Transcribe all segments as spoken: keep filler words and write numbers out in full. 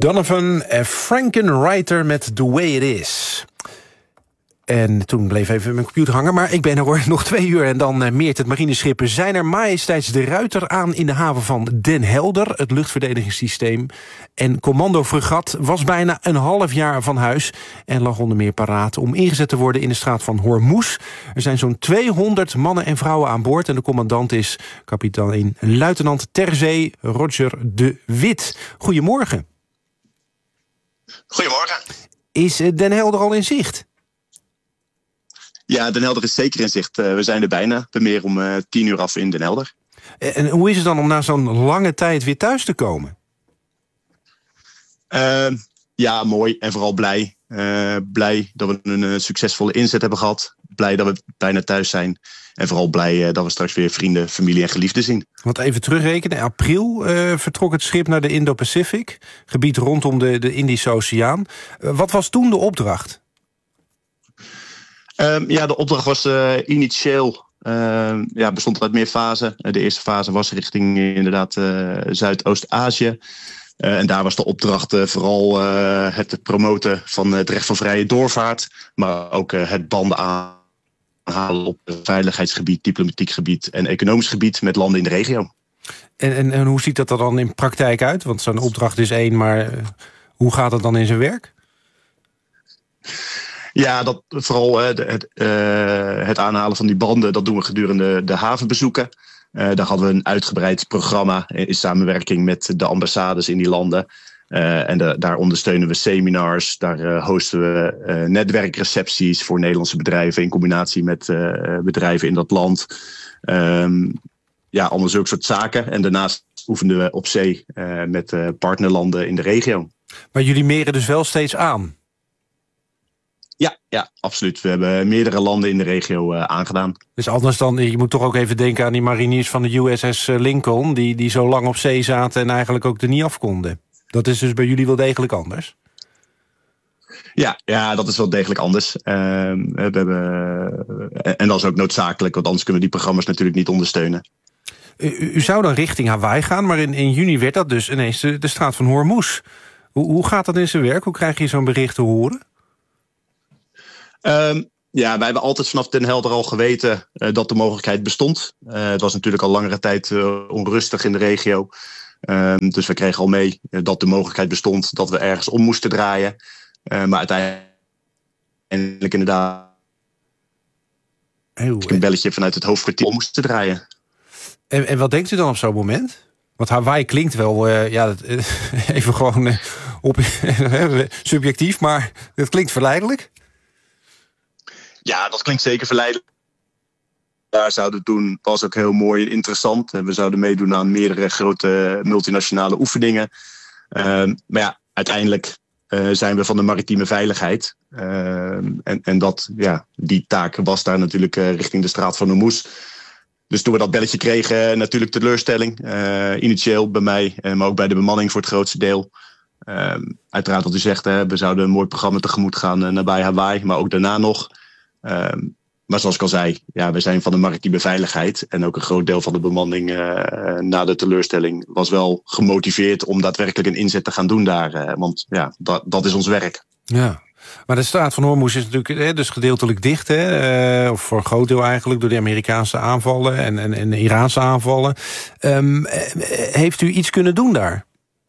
Donovan Frankenreiter met The Way It Is. En toen bleef even mijn computer hangen, maar ik ben er hoor, nog twee uur... en dan uh, meert het marineschip Zijner Majesteits de Ruiter aan... in de haven van Den Helder, het luchtverdedigingssysteem. En Commando Fregat was bijna een half jaar van huis... en lag onder meer paraat om ingezet te worden in de straat van Hormuz. Er zijn zo'n tweehonderd mannen en vrouwen aan boord... en de commandant is kapitein luitenant ter zee Roger de Wit. Goedemorgen. Goedemorgen. Is Den Helder al in zicht? Ja, Den Helder is zeker in zicht. Uh, we zijn er bijna. We meer om uh, tien uur af in Den Helder. En hoe is het dan om na zo'n lange tijd weer thuis te komen? Uh, ja, mooi en vooral blij. Uh, blij dat we een uh, succesvolle inzet hebben gehad. Blij dat we bijna thuis zijn. En vooral blij uh, dat we straks weer vrienden, familie en geliefden zien. Want even terugrekenen. In april uh, vertrok het schip naar de Indo-Pacific. Gebied rondom de, de Indische Oceaan. Uh, wat was toen de opdracht? Um, ja, de opdracht was uh, initieel, uh, ja, bestond uit meer fasen. Uh, de eerste fase was richting uh, inderdaad uh, Zuidoost-Azië. Uh, en daar was de opdracht uh, vooral uh, het promoten van het recht van vrije doorvaart. Maar ook uh, het banden aanhalen op het veiligheidsgebied, diplomatiek gebied en economisch gebied met landen in de regio. En, en, en hoe ziet dat er dan in praktijk uit? Want zo'n opdracht is één, maar uh, hoe gaat het dan in zijn werk? Ja, dat, vooral uh, het, uh, het aanhalen van die banden, dat doen we gedurende de havenbezoeken. Uh, daar hadden we een uitgebreid programma in samenwerking met de ambassades in die landen. Uh, en de, daar ondersteunen we seminars, daar uh, hosten we uh, netwerkrecepties voor Nederlandse bedrijven in combinatie met uh, bedrijven in dat land. Um, ja, allemaal zulke soort zaken. En daarnaast oefenden we op zee uh, met uh, partnerlanden in de regio. Maar jullie meren dus wel steeds aan? Ja, ja, absoluut. We hebben meerdere landen in de regio uh, aangedaan. Dus anders dan, je moet toch ook even denken aan die mariniers van de U S S Lincoln... die, die zo lang op zee zaten en eigenlijk ook er niet af konden. Dat is dus bij jullie wel degelijk anders? Ja, ja, dat is wel degelijk anders. Uh, we hebben, uh, en dat is ook noodzakelijk, want anders kunnen we die programma's natuurlijk niet ondersteunen. U, u zou dan richting Hawaii gaan, maar in, in juni werd dat dus ineens de, de straat van Hormuz. Hoe, hoe gaat dat in zijn werk? Hoe krijg je zo'n bericht te horen? Um, ja, wij hebben altijd vanaf Den Helder al geweten uh, dat de mogelijkheid bestond. Uh, het was natuurlijk al langere tijd uh, onrustig in de regio. Um, dus we kregen al mee uh, dat de mogelijkheid bestond dat we ergens om moesten draaien. Uh, maar uiteindelijk inderdaad Heel, een belletje vanuit het hoofdkwartier om moesten draaien. En, en wat denkt u dan op zo'n moment? Want Hawaii klinkt wel, uh, ja, dat, uh, even gewoon uh, op, subjectief, maar het klinkt verleidelijk. Ja, dat klinkt zeker verleidelijk. Daar zouden we doen, was ook heel mooi en interessant. We zouden meedoen aan meerdere grote multinationale oefeningen. Uh, maar ja, uiteindelijk uh, zijn we van de maritieme veiligheid. Uh, en en dat, ja, die taak was daar natuurlijk uh, richting de straat van Hormuz. Dus toen we dat belletje kregen, natuurlijk teleurstelling. Uh, initieel bij mij, uh, maar ook bij de bemanning voor het grootste deel. Uh, uiteraard wat u zegt, hè, we zouden een mooi programma tegemoet gaan uh, nabij Hawaii, maar ook daarna nog. Um, maar zoals ik al zei, ja, we zijn van de maritieme veiligheid. En ook een groot deel van de bemanning uh, na de teleurstelling was wel gemotiveerd om daadwerkelijk een inzet te gaan doen daar. Uh, want ja, dat, dat is ons werk. Ja, maar de straat van Hormuz is natuurlijk hè, dus gedeeltelijk dicht. Hè, uh, of voor een groot deel eigenlijk door de Amerikaanse aanvallen en, en, en de Iraanse aanvallen. Um, heeft u iets kunnen doen daar?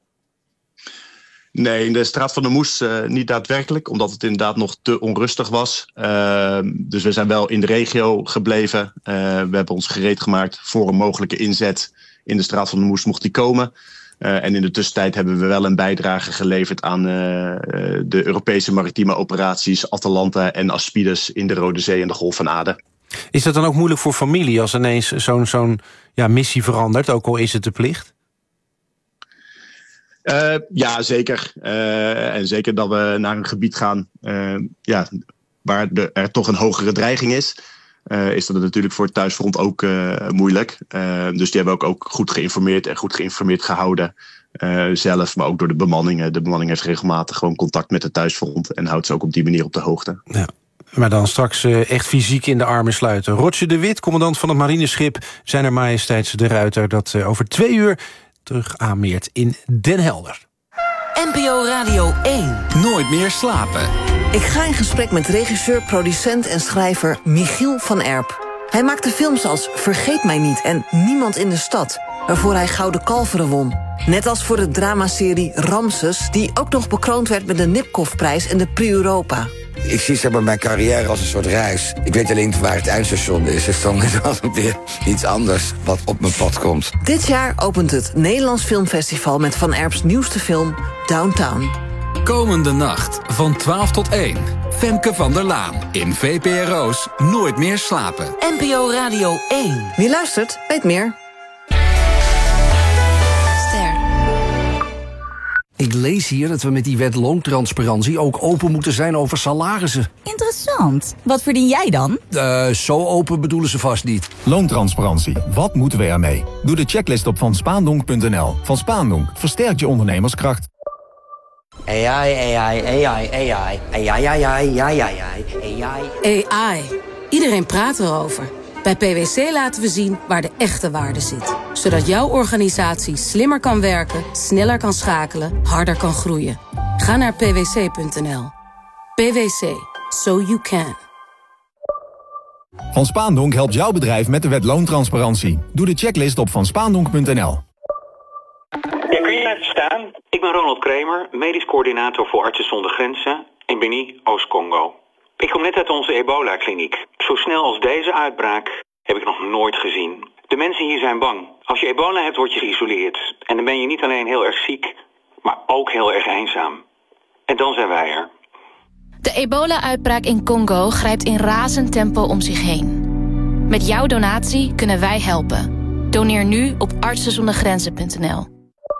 Nee, in de straat van Hormuz uh, niet daadwerkelijk, omdat het inderdaad nog te onrustig was. Uh, dus we zijn wel in de regio gebleven. Uh, we hebben ons gereed gemaakt voor een mogelijke inzet in de straat van Hormuz mocht die komen. Uh, en in de tussentijd hebben we wel een bijdrage geleverd aan uh, de Europese maritieme operaties Atalanta en Aspides in de Rode Zee en de Golf van Aden. Is dat dan ook moeilijk voor familie als ineens zo'n zo'n ja, missie verandert, ook al is het de plicht? Uh, ja, zeker. Uh, en zeker dat we naar een gebied gaan uh, ja, waar de, er toch een hogere dreiging is. Uh, is dat natuurlijk voor het thuisfront ook uh, moeilijk. Uh, dus die hebben we ook, ook goed geïnformeerd en goed geïnformeerd gehouden. Uh, zelf, maar ook door de bemanning. De bemanning heeft regelmatig gewoon contact met het thuisfront en houdt ze ook op die manier op de hoogte. Ja. Maar dan straks uh, echt fysiek in de armen sluiten. Roger de Wit, commandant van het marineschip Zijner Majesteits de Ruiter, dat uh, over twee uur terug aanmeert in Den Helder. N P O Radio één. Nooit meer slapen. Ik ga in gesprek met regisseur, producent en schrijver Michiel van Erp. Hij maakte films als Vergeet mij niet en Niemand in de stad, waarvoor hij Gouden Kalveren won. Net als voor de dramaserie Ramses, die ook nog bekroond werd met de Nipkoff-prijs en de Prix Europa. Ik zie zeg maar, mijn carrière als een soort reis. Ik weet alleen waar het eindstation is. Dus dan is er altijd weer iets anders wat op mijn pad komt. Dit jaar opent het Nederlands Filmfestival met Van Erps nieuwste film Downtown. Komende nacht van twaalf tot één. Femke van der Laan in V P R O's Nooit meer slapen. N P O Radio één. Wie luistert, weet meer. Ik lees hier dat we met die wet loontransparantie ook open moeten zijn over salarissen. Interessant. Wat verdien jij dan? Uh, zo open bedoelen ze vast niet. Loontransparantie. Wat moeten we ermee? Doe de checklist op van spaandonk punt n l. Van Spaandonk versterkt je ondernemerskracht. A I, A I, A I, A I, A I, A I, A I, A I, A I. A I. Iedereen praat erover. Bij P W C laten we zien waar de echte waarde zit. Zodat jouw organisatie slimmer kan werken, sneller kan schakelen, harder kan groeien. Ga naar p w c punt n l. P W C. So you can. Van Spaandonk helpt jouw bedrijf met de wet loontransparantie. Doe de checklist op van spaandonk punt n l. Ja, kun je mij verstaan? Ik ben Ronald Kramer, medisch coördinator voor Artsen zonder Grenzen in Beni, Oost-Congo. Ik kom net uit onze ebola-kliniek. Zo snel als deze uitbraak heb ik nog nooit gezien. De mensen hier zijn bang. Als je ebola hebt, word je geïsoleerd. En dan ben je niet alleen heel erg ziek, maar ook heel erg eenzaam. En dan zijn wij er. De ebola-uitbraak in Congo grijpt in razend tempo om zich heen. Met jouw donatie kunnen wij helpen. Doneer nu op artsen zonder grenzen punt n l.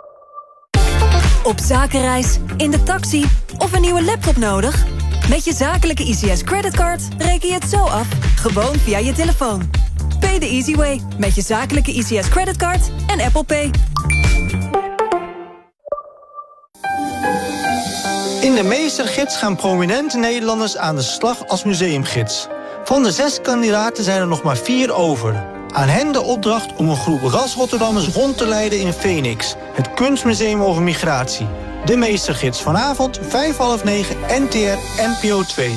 Op zakenreis, in de taxi of een nieuwe laptop nodig? Met je zakelijke I C S creditcard reken je het zo af, gewoon via je telefoon. Pay the easy way, met je zakelijke I C S creditcard en Apple Pay. In de Meestergids gaan prominente Nederlanders aan de slag als museumgids. Van de zes kandidaten zijn er nog maar vier over. Aan hen de opdracht om een groep ras-Rotterdammers rond te leiden in Phoenix, het kunstmuseum over migratie. De Meestergids vanavond, vijf half negen, N T R, N P O twee.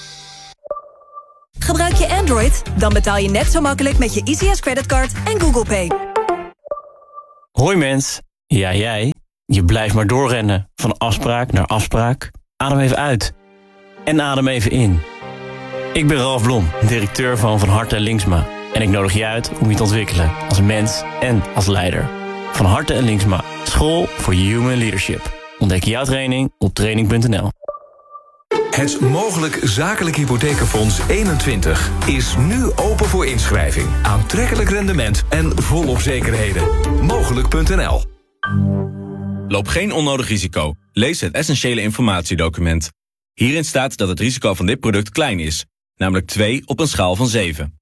Gebruik je Android? Dan betaal je net zo makkelijk met je I C S creditcard en Google Pay. Hoi mens, ja jij. Je blijft maar doorrennen, van afspraak naar afspraak. Adem even uit. En adem even in. Ik ben Ralf Blom, directeur van Van Harte en Linksma. En ik nodig je uit om je te ontwikkelen als mens en als leider. Van Harte en Linksma, school voor human leadership. Ontdek jouw training op training punt n l. Het Mogelijk Zakelijk Hypothekenfonds eenentwintig is nu open voor inschrijving. Aantrekkelijk rendement en volop zekerheden. Mogelijk punt n l. Loop geen onnodig risico. Lees het essentiële informatiedocument. Hierin staat dat het risico van dit product klein is. Namelijk twee op een schaal van zeven.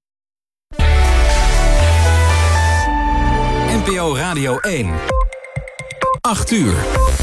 N P O Radio één. acht uur.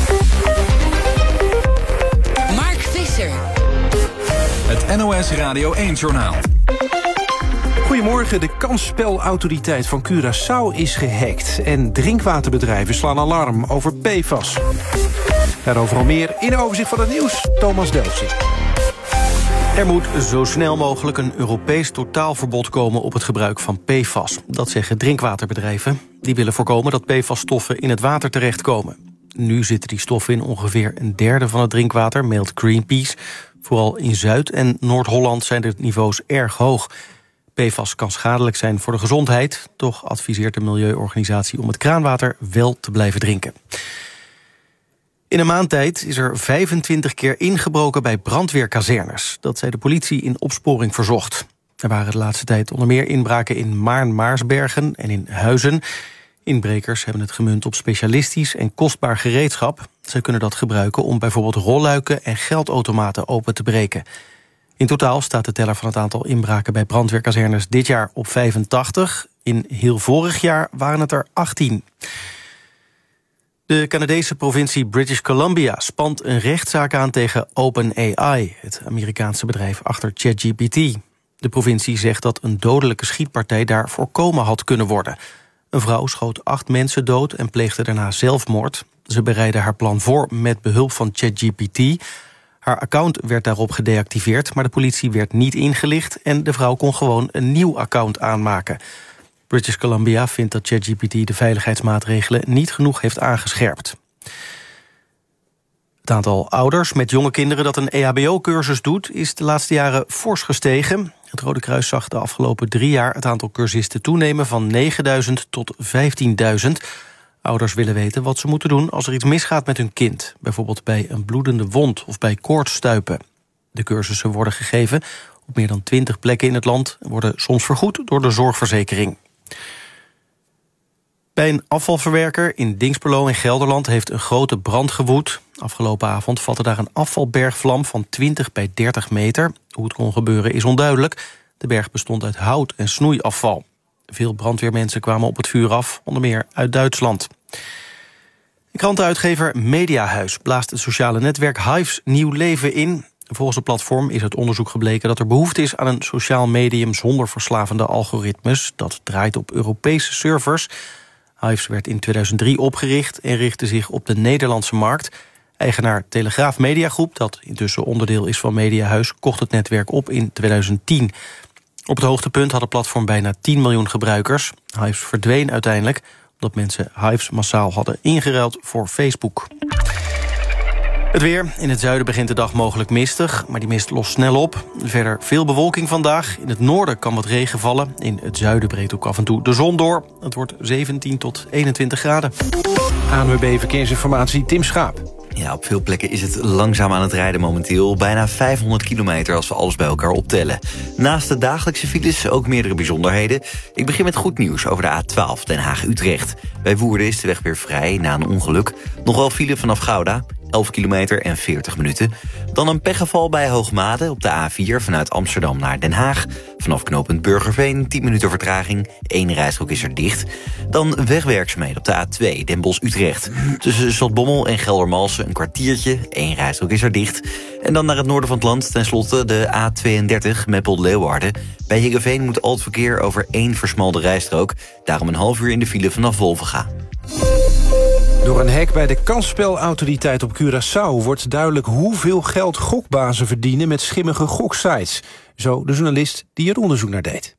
Mark Visser. Het N O S Radio één-journaal. Goedemorgen, de kansspelautoriteit van Curaçao is gehackt. En drinkwaterbedrijven slaan alarm over P F A S. Daarover al meer in een overzicht van het nieuws. Thomas Delfzijl. Er moet zo snel mogelijk een Europees totaalverbod komen op het gebruik van P F A S. Dat zeggen drinkwaterbedrijven. Die willen voorkomen dat P F A S-stoffen in het water terechtkomen. Nu zitten die stoffen in ongeveer een derde van het drinkwater, meldt Greenpeace. Vooral in Zuid- en Noord-Holland zijn de niveaus erg hoog. P F A S kan schadelijk zijn voor de gezondheid. Toch adviseert de milieuorganisatie om het kraanwater wel te blijven drinken. In een maand tijd is er vijfentwintig keer ingebroken bij brandweerkazernes. Dat zei de politie in opsporing verzocht. Er waren de laatste tijd onder meer inbraken in Maarn-Maarsbergen en in Huizen. Inbrekers hebben het gemunt op specialistisch en kostbaar gereedschap. Ze kunnen dat gebruiken om bijvoorbeeld rolluiken en geldautomaten open te breken. In totaal staat de teller van het aantal inbraken bij brandweerkazernes dit jaar op vijfentachtig. In heel vorig jaar waren het er achttien. De Canadese provincie British Columbia spant een rechtszaak aan tegen OpenAI, het Amerikaanse bedrijf achter ChatGPT. De provincie zegt dat een dodelijke schietpartij daar voorkomen had kunnen worden. Een vrouw schoot acht mensen dood en pleegde daarna zelfmoord. Ze bereidde haar plan voor met behulp van ChatGPT. Haar account werd daarop gedeactiveerd, maar de politie werd niet ingelicht en de vrouw kon gewoon een nieuw account aanmaken. British Columbia vindt dat ChatGPT de veiligheidsmaatregelen niet genoeg heeft aangescherpt. Het aantal ouders met jonge kinderen dat een E H B O-cursus doet is de laatste jaren fors gestegen. Het Rode Kruis zag de afgelopen drie jaar het aantal cursisten toenemen van negenduizend tot vijftienduizend. Ouders willen weten wat ze moeten doen als er iets misgaat met hun kind. Bijvoorbeeld bij een bloedende wond of bij koortsstuipen. De cursussen worden gegeven op meer dan twintig plekken in het land en worden soms vergoed door de zorgverzekering. Bij een afvalverwerker in Dinsperlo in Gelderland heeft een grote brand gewoed. Afgelopen avond vatte daar een afvalbergvlam van twintig bij dertig meter. Hoe het kon gebeuren is onduidelijk. De berg bestond uit hout en snoeiafval. Veel brandweermensen kwamen op het vuur af, onder meer uit Duitsland. De krantenuitgever Mediahuis blaast het sociale netwerk Hives nieuw leven in. Volgens het platform is uit onderzoek gebleken dat er behoefte is aan een sociaal medium zonder verslavende algoritmes. Dat draait op Europese servers. Hives werd in tweeduizend drie opgericht en richtte zich op de Nederlandse markt. Eigenaar Telegraaf Mediagroep, dat intussen onderdeel is van Mediahuis, kocht het netwerk op in tweeduizend tien. Op het hoogtepunt had het platform bijna tien miljoen gebruikers. Hives verdween uiteindelijk omdat mensen Hives massaal hadden ingeruild voor Facebook. Het weer. In het zuiden begint de dag mogelijk mistig, maar die mist lost snel op. Verder veel bewolking vandaag. In het noorden kan wat regen vallen. In het zuiden breekt ook af en toe de zon door. Het wordt zeventien tot eenentwintig graden. A N W B Verkeersinformatie, Tim Schaap. Ja, op veel plekken is het langzaam aan het rijden momenteel. Bijna vijfhonderd kilometer als we alles bij elkaar optellen. Naast de dagelijkse files ook meerdere bijzonderheden. Ik begin met goed nieuws over de A twaalf Den Haag-Utrecht. Bij Woerden is de weg weer vrij na een ongeluk. Nog wel file vanaf Gouda, elf kilometer en veertig minuten. Dan een pechgeval bij Hoogmade op de A vier vanuit Amsterdam naar Den Haag. Vanaf knooppunt Burgerveen, tien minuten vertraging. Eén rijstrook is er dicht. Dan wegwerkzaamheden op de A twee Den Bosch-Utrecht. Tussen Zotbommel en Geldermalsen een kwartiertje. Eén rijstrook is er dicht. En dan naar het noorden van het land, tenslotte de A tweeëndertig Meppel-Leeuwarden. Bij Heerenveen moet al het verkeer over één versmalde rijstrook. Daarom een half uur in de file vanaf Wolvenga. Door een hack bij de kansspelautoriteit op Curaçao wordt duidelijk hoeveel geld gokbazen verdienen met schimmige goksites. Zo de journalist die er onderzoek naar deed.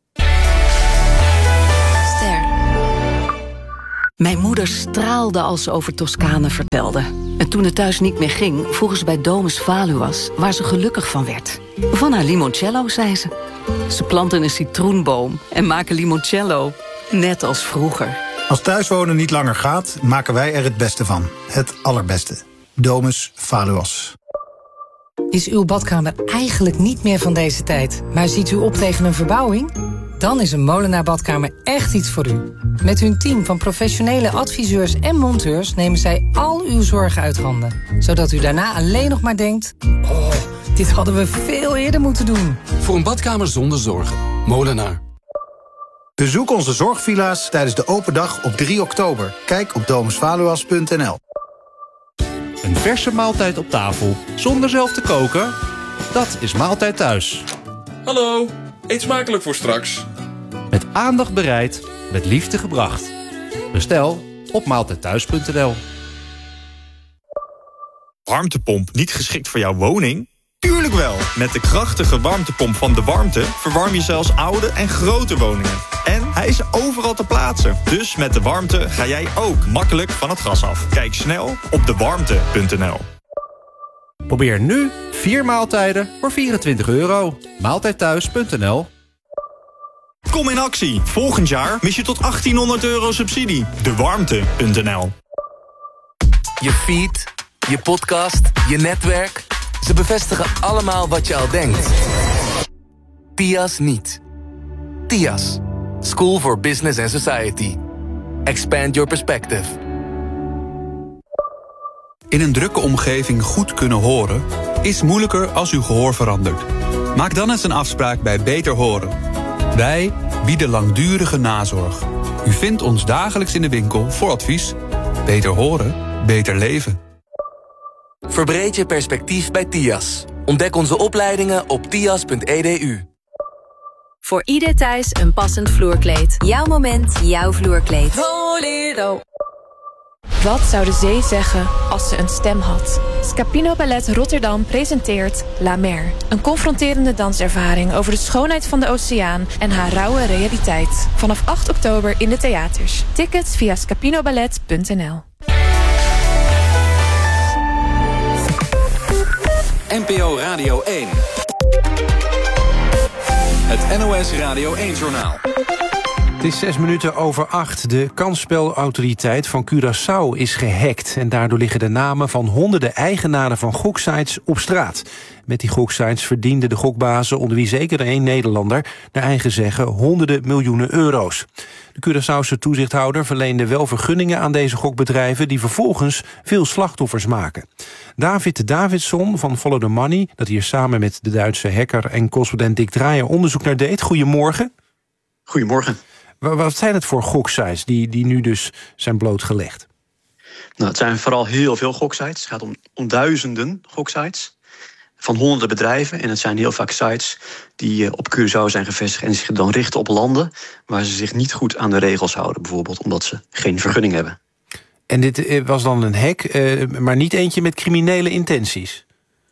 Ster. Mijn moeder straalde als ze over Toscane vertelde. En toen het thuis niet meer ging, vroegen ze bij Domus Valuas waar ze gelukkig van werd. Van haar limoncello, zei ze. Ze planten een citroenboom en maken limoncello, net als vroeger. Als thuiswonen niet langer gaat, maken wij er het beste van. Het allerbeste. Domus Valuas. Is uw badkamer eigenlijk niet meer van deze tijd, maar ziet u op tegen een verbouwing? Dan is een Molenaar badkamer echt iets voor u. Met hun team van professionele adviseurs en monteurs nemen zij al uw zorgen uit handen. Zodat u daarna alleen nog maar denkt, oh, dit hadden we veel eerder moeten doen. Voor een badkamer zonder zorgen. Molenaar. Bezoek onze zorgvilla's tijdens de open dag op drie oktober. Kijk op domus valuas punt n l. Een verse maaltijd op tafel, zonder zelf te koken? Dat is Maaltijd Thuis. Hallo, eet smakelijk voor straks. Met aandacht bereid, met liefde gebracht. Bestel op maaltijd thuis punt n l. Warmtepomp niet geschikt voor jouw woning? Tuurlijk wel! Met de krachtige warmtepomp van De Warmte verwarm je zelfs oude en grote woningen. En hij is overal te plaatsen. Dus met De Warmte ga jij ook makkelijk van het gas af. Kijk snel op de warmte punt n l. Probeer nu vier maaltijden voor vierentwintig euro. maaltijd thuis punt n l. Kom in actie! Volgend jaar mis je tot achttienhonderd euro subsidie. de warmte punt n l. Je feed, je podcast, je netwerk. Ze bevestigen allemaal wat je al denkt. T I A S niet. T I A S. School for Business and Society. Expand your perspective. In een drukke omgeving goed kunnen horen is moeilijker als uw gehoor verandert. Maak dan eens een afspraak bij Beter Horen. Wij bieden langdurige nazorg. U vindt ons dagelijks in de winkel voor advies. Beter horen, beter leven. Verbreed je perspectief bij T I A S. Ontdek onze opleidingen op tias punt e d u. Voor ieder thuis een passend vloerkleed. Jouw moment, jouw vloerkleed. Wat zou de zee zeggen als ze een stem had? Scapino Ballet Rotterdam presenteert La Mer. Een confronterende danservaring over de schoonheid van de oceaan en haar rauwe realiteit. Vanaf acht oktober in de theaters. Tickets via scapinoballet punt n l. N P O Radio één. Het N O S Radio één-journaal. Het is zes minuten over acht. De kansspelautoriteit van Curaçao is gehackt. En daardoor liggen de namen van honderden eigenaren van goksites op straat. Met die goksites verdienden de gokbazen, onder wie zeker één Nederlander, naar eigen zeggen honderden miljoenen euro's. De Curaçaose toezichthouder verleende wel vergunningen aan deze gokbedrijven, die vervolgens veel slachtoffers maken. David Davidson van Follow the Money, dat hier samen met de Duitse hacker en correspondent Dick Draaier onderzoek naar deed. Goedemorgen. Goedemorgen. Wat zijn het voor goksites die, die nu dus zijn blootgelegd? Nou, het zijn vooral heel veel goksites. Het gaat om, om duizenden goksites van honderden bedrijven. En het zijn heel vaak sites die uh, op Curaçao zijn gevestigd en zich dan richten op landen waar ze zich niet goed aan de regels houden. Bijvoorbeeld omdat ze geen vergunning hebben. En dit was dan een hack, uh, maar niet eentje met criminele intenties?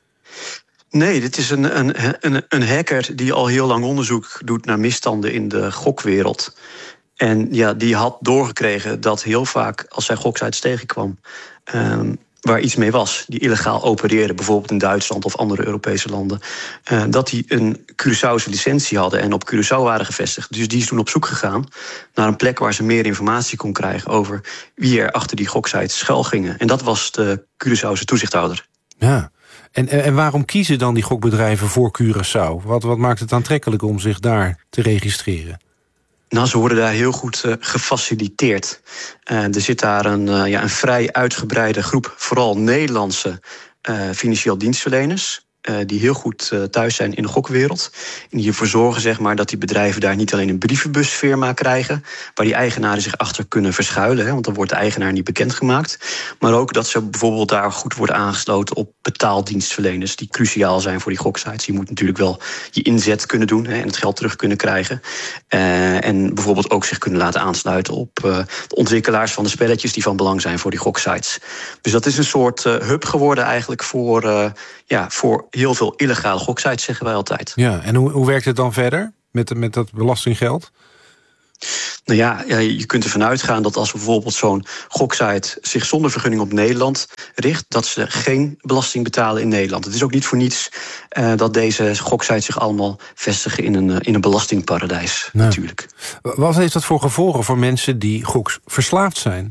Nee, dit is een, een, een, een hacker die al heel lang onderzoek doet naar misstanden in de gokwereld. En ja, die had doorgekregen dat heel vaak als hij goksites tegenkwam, Um, waar iets mee was, die illegaal opereerden, bijvoorbeeld in Duitsland of andere Europese landen, uh, dat die een Curaçaose licentie hadden en op Curaçao waren gevestigd. Dus die is toen op zoek gegaan naar een plek waar ze meer informatie kon krijgen over wie er achter die goksites schuil gingen. En dat was de Curaçaose toezichthouder. Ja. En, en waarom kiezen dan die gokbedrijven voor Curaçao? Wat, wat maakt het aantrekkelijk om zich daar te registreren? Nou, ze worden daar heel goed uh, gefaciliteerd. Uh, er zit daar een, uh, ja, een vrij uitgebreide groep, vooral Nederlandse uh, financieel dienstverleners, Uh, die heel goed uh, thuis zijn in de gokwereld. En die ervoor zorgen, zeg maar, dat die bedrijven daar niet alleen een brievenbusfirma krijgen, waar die eigenaren zich achter kunnen verschuilen, hè, want dan wordt de eigenaar niet bekendgemaakt. Maar ook dat ze bijvoorbeeld daar goed worden aangesloten op betaaldienstverleners die cruciaal zijn voor die goksites. Je moet natuurlijk wel je inzet kunnen doen, hè, en het geld terug kunnen krijgen. Uh, en bijvoorbeeld ook zich kunnen laten aansluiten op uh, de ontwikkelaars van de spelletjes die van belang zijn voor die goksites. Dus dat is een soort uh, hub geworden eigenlijk voor, uh, ja, voor heel veel illegale goksites, zeggen wij altijd. Ja, en hoe, hoe werkt het dan verder met, met dat belastinggeld? Nou ja, je kunt ervan uitgaan dat als bijvoorbeeld zo'n goksite zich zonder vergunning op Nederland richt, dat ze geen belasting betalen in Nederland. Het is ook niet voor niets uh, dat deze goksites zich allemaal vestigen in een, uh, in een belastingparadijs, nou, natuurlijk. Wat heeft dat voor gevolgen voor mensen die goks verslaafd zijn?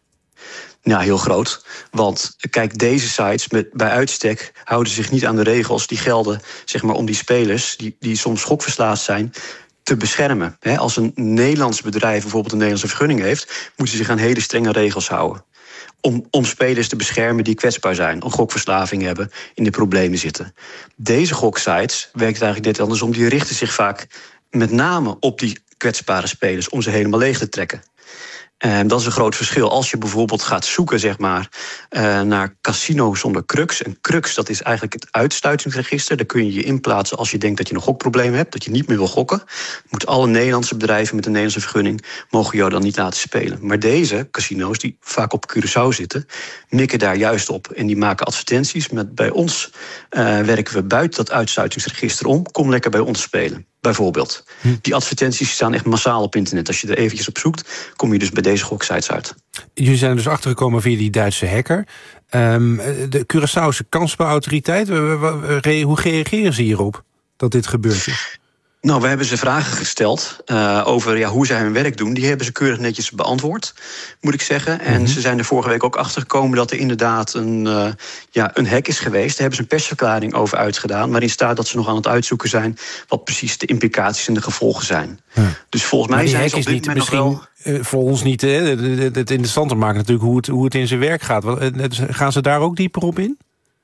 Ja, heel groot. Want kijk, deze sites met, bij uitstek houden zich niet aan de regels. Die gelden, zeg maar, om die spelers die, die soms gokverslaafd zijn te beschermen. He, als een Nederlands bedrijf bijvoorbeeld een Nederlandse vergunning heeft, moeten ze zich aan hele strenge regels houden. Om, om spelers te beschermen die kwetsbaar zijn, een gokverslaving hebben, in de problemen zitten. Deze goksites werkt eigenlijk net andersom. Die richten zich vaak met name op die kwetsbare spelers om ze helemaal leeg te trekken. En dat is een groot verschil. Als je bijvoorbeeld gaat zoeken, zeg maar, uh, naar casino zonder crux. En crux, dat is eigenlijk het uitsluitingsregister. Daar kun je je inplaatsen als je denkt dat je een gokprobleem hebt, dat je niet meer wil gokken. Moeten alle Nederlandse bedrijven met een Nederlandse vergunning mogen jou dan niet laten spelen. Maar deze casino's, die vaak op Curaçao zitten, mikken daar juist op. En die maken advertenties. Met, bij ons uh, werken we buiten dat uitsluitingsregister om. Kom lekker bij ons spelen. Bijvoorbeeld. Hm. Die advertenties staan echt massaal op internet. Als je er eventjes op zoekt, kom je dus bij deze goksites uit. Jullie zijn er dus achtergekomen via die Duitse hacker. Um, de Curaçaose kansspelautoriteit, hoe reageren ze hierop dat dit gebeurd is? Nou, we hebben ze vragen gesteld uh, over ja, hoe zij hun werk doen. Die hebben ze keurig netjes beantwoord, moet ik zeggen. En mm-hmm. ze zijn er vorige week ook achtergekomen dat er inderdaad een, uh, ja, een hack is geweest. Daar hebben ze een persverklaring over uitgedaan, waarin staat dat ze nog aan het uitzoeken zijn wat precies de implicaties en de gevolgen zijn. Ja. Dus volgens mij zijn ze op dit moment nog wel... Uh, voor ons niet, hè, het interessante maken natuurlijk hoe het, hoe het in zijn werk gaat. Gaan ze daar ook dieper op in?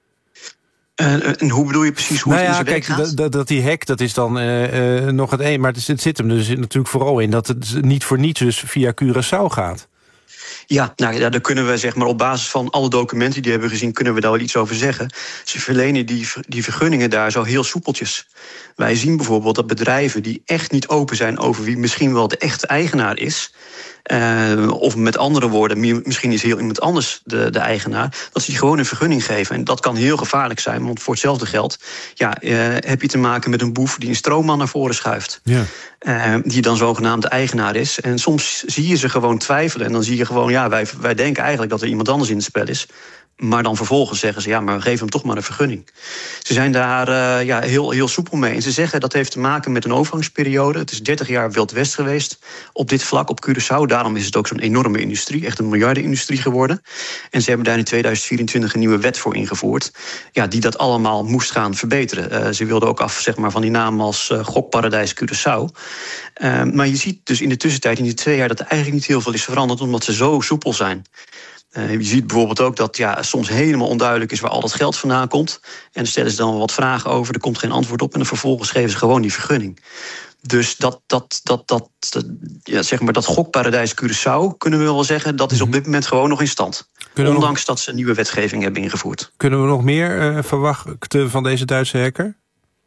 Uh, en hoe bedoel je precies hoe nou het ja, in zijn kijk, werk gaat? Dat, dat die hack, dat is dan uh, uh, nog het een. Maar het, het zit hem dus natuurlijk vooral in dat het niet voor niets dus via Curaçao gaat. Ja, nou ja, daar kunnen we, zeg maar, op basis van alle documenten die we hebben gezien, kunnen we daar wel iets over zeggen. Ze verlenen die, die vergunningen daar zo heel soepeltjes. Wij zien bijvoorbeeld dat bedrijven die echt niet open zijn over wie misschien wel de echte eigenaar is, Uh, of met andere woorden, misschien is heel iemand anders de, de eigenaar, dat ze die gewoon een vergunning geven. En dat kan heel gevaarlijk zijn, want voor hetzelfde geld ja, uh, heb je te maken met een boef die een stroomman naar voren schuift. Ja. Uh, die dan zogenaamd de eigenaar is. En soms zie je ze gewoon twijfelen. En dan zie je gewoon, ja, wij, wij denken eigenlijk dat er iemand anders in het spel is. Maar dan vervolgens zeggen ze, ja, maar geef hem toch maar een vergunning. Ze zijn daar uh, ja, heel, heel soepel mee. En ze zeggen dat heeft te maken met een overgangsperiode. Het is dertig jaar Wild West geweest op dit vlak op Curaçao. Daarom is het ook zo'n enorme industrie, echt een miljardenindustrie geworden. En ze hebben daar in tweeduizend vierentwintig een nieuwe wet voor ingevoerd. Ja, die dat allemaal moest gaan verbeteren. Uh, ze wilden ook af, zeg maar, van die naam als uh, gokparadijs Curaçao. Uh, maar je ziet dus in de tussentijd, in die twee jaar, dat er eigenlijk niet heel veel is veranderd, omdat ze zo soepel zijn. Uh, je ziet bijvoorbeeld ook dat ja, soms helemaal onduidelijk is waar al dat geld vandaan komt. En dan stellen ze dan wat vragen over, er komt geen antwoord op en dan vervolgens geven ze gewoon die vergunning. Dus dat, dat, dat, dat, dat, ja, zeg maar dat gokparadijs Curaçao, kunnen we wel zeggen, dat is op dit moment gewoon nog in stand. Ondanks nog... dat ze een nieuwe wetgeving hebben ingevoerd. Kunnen we nog meer uh, verwachten van deze Duitse hacker?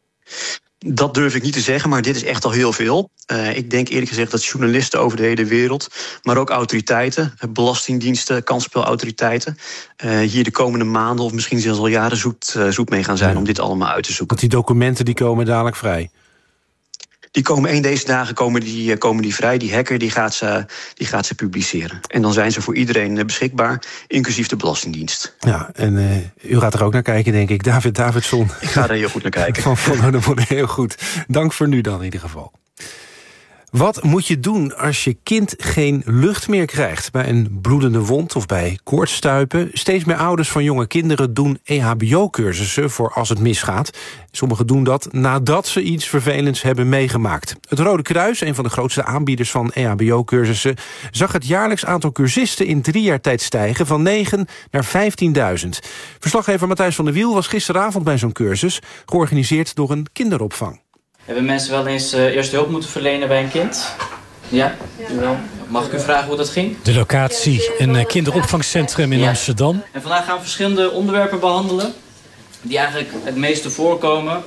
Dat durf ik niet te zeggen, maar dit is echt al heel veel. Uh, ik denk eerlijk gezegd dat journalisten over de hele wereld, maar ook autoriteiten, belastingdiensten, kansspelautoriteiten, uh, hier de komende maanden of misschien zelfs al jaren zoet, uh, zoet mee gaan zijn ja. om dit allemaal uit te zoeken. Want die documenten die komen dadelijk vrij. Die komen één deze dagen komen die, komen die vrij. Die hacker die gaat, ze, die gaat ze publiceren. En dan zijn ze voor iedereen beschikbaar, inclusief de Belastingdienst. Ja, en uh, u gaat er ook naar kijken, denk ik. David Davidson. Ik ga er heel goed naar kijken. Van Follow the Money, heel goed. Dank voor nu dan in ieder geval. Wat moet je doen als je kind geen lucht meer krijgt? Bij een bloedende wond of bij koortsstuipen? Steeds meer ouders van jonge kinderen doen E H B O-cursussen voor als het misgaat. Sommigen doen dat nadat ze iets vervelends hebben meegemaakt. Het Rode Kruis, een van de grootste aanbieders van E H B O-cursussen, zag het jaarlijks aantal cursisten in drie jaar tijd stijgen van negen naar vijftienduizend. Verslaggever Matthijs van der Wiel was gisteravond bij zo'n cursus, georganiseerd door een kinderopvang. Hebben mensen wel eens uh, eerste hulp moeten verlenen bij een kind? Ja? Ja. Mag ik u vragen hoe dat ging? De locatie, een uh, kinderopvangcentrum in ja. Amsterdam. En vandaag gaan we verschillende onderwerpen behandelen die eigenlijk het meeste voorkomen.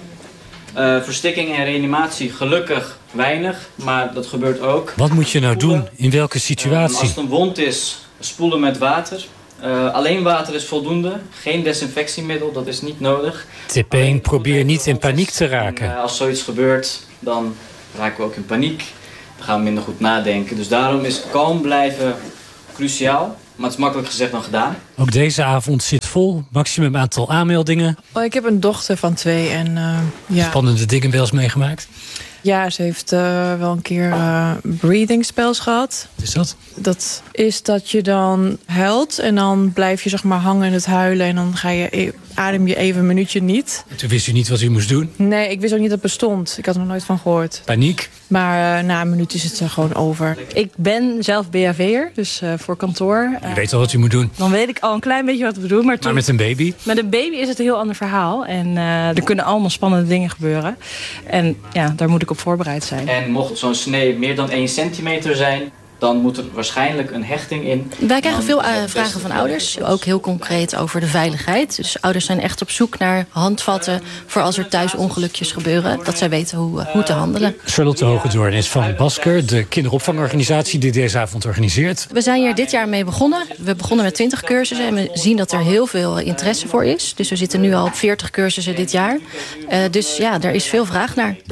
Uh, verstikking en reanimatie gelukkig weinig, maar dat gebeurt ook. Wat moet je nou doen? In welke situatie? Uh, als het een wond is, spoelen met water. Uh, alleen water is voldoende. Geen desinfectiemiddel, dat is niet nodig. Tip één, probeer niet in paniek te raken. En, uh, als zoiets gebeurt, dan raken we ook in paniek. Dan gaan we minder goed nadenken. Dus daarom is kalm blijven cruciaal. Maar het is makkelijk gezegd dan gedaan. Ook deze avond zit vol. Maximum aantal aanmeldingen. Oh, ik heb een dochter van twee. En, uh, ja. Spannende dingen wel eens meegemaakt? Ja, ze heeft uh, wel een keer uh, breathing spells gehad. Wat is dat? Dat is dat je dan huilt en dan blijf je zeg maar hangen in het huilen. En dan ga je, adem je even een minuutje niet. En toen wist u niet wat u moest doen? Nee, ik wist ook niet dat het bestond. Ik had er nog nooit van gehoord. Paniek? Maar uh, na een minuut is het er gewoon over. Ik ben zelf B H V'er, dus uh, voor kantoor. Je uh, weet al wat u moet doen. Dan weet ik al een klein beetje wat we doen. Maar, toen, maar met een baby? Met een baby is het een heel ander verhaal. En uh, er kunnen allemaal spannende dingen gebeuren. En ja, daar moet ik op voorbereid zijn. En mocht zo'n snee meer dan één centimeter zijn, dan moet er waarschijnlijk een hechting in. Wij krijgen veel uh, vragen van ouders, ook heel concreet over de veiligheid. Dus ouders zijn echt op zoek naar handvatten voor als er thuis ongelukjes gebeuren, dat zij weten hoe, uh, hoe te handelen. Charlotte Hogedoorn is van Basker, de kinderopvangorganisatie die deze avond organiseert. We zijn hier dit jaar mee begonnen. We begonnen met twintig cursussen en we zien dat er heel veel interesse voor is. Dus we zitten nu al op veertig cursussen dit jaar. Uh, dus ja, er is veel vraag naar.